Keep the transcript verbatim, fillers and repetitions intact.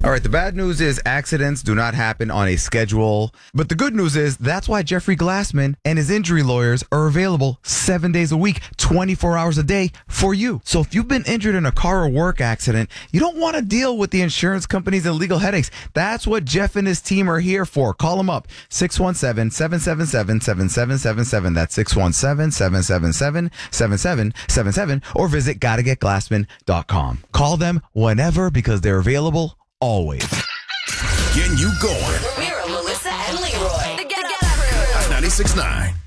All right, the bad news is accidents do not happen on a schedule. But the good news is that's why Jeffrey Glassman and his injury lawyers are available seven days a week, twenty-four hours a day for you. So if you've been injured in a car or work accident, you don't want to deal with the insurance companies and legal headaches. That's what Jeff and his team are here for. Call them up, six one seven, seven seven seven, seven seven seven seven. That's six one seven, seven seven seven, seven seven seven seven. Or visit gotta get glassman dot com. Call them whenever because they're available always. Getting you going. We're Melissa and Leroy. The Get Up Crew. ninety-six point nine.